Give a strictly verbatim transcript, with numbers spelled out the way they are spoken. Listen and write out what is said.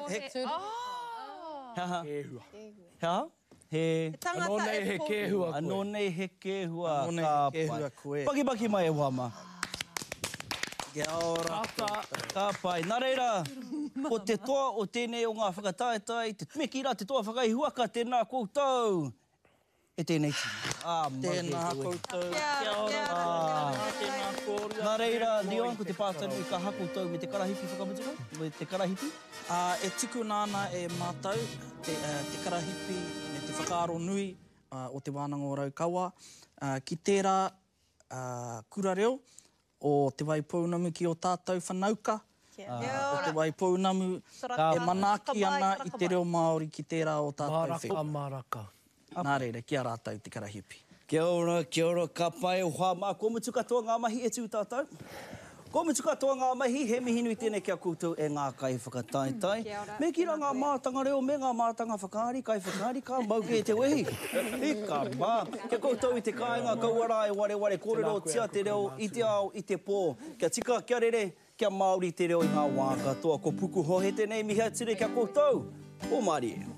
He kēhua. Hea? He... Anō nei he kēhua koe. Anō nei he kēhua. Anō nei he kēhua koe. Paki paki mai e wama. Kia ora. Ka pai. Nā reira, o te toa o tēnei o ngā whakataetai, te tumeki rā te toa whakaihuaka tēnā koutou. E tēnei tini. Ah, tēnā koutou. Kia ora. Tēnā kōrua. Nā reira, Leon, ko te pātanu i ka hakoutou me te karahipi whakamutuka? Me te karahipi? Uh, e tuku nāna e mātau, te, uh, te karahipi me te whakaaro nui uh, o te wānanga o Raukawa. Uh, ki tērā uh, kura reo o te waipounamu ki o tātou whanauka. Uh, o te waipounamu e manaaki ana i te reo Māori ki tērā o tātou Maraka, maraka. Nā reira, kia rātou te karahipi. Kia ora, kia ora, ka pai o whāma. Ko mutu katoa ngā mahi e tū tātou. Ko mutu katoa ngā mahi, he mihi nui tēnei kia koutou e ngā kai whakataetai. Me kira ngā mātanga reo, me ngā mātanga whakaari, kai whakaari, ka mauke e te wehi. I ka mā. Kia koutou i te kāinga, kauara e ware ware, kōrero tia te reo, i te ao, i te pō. Kia tika, kia rere, kia Māori te reo i ngā wā katoa. Ko puku ho he tēnei mihi atire kia koutou. O Māori e.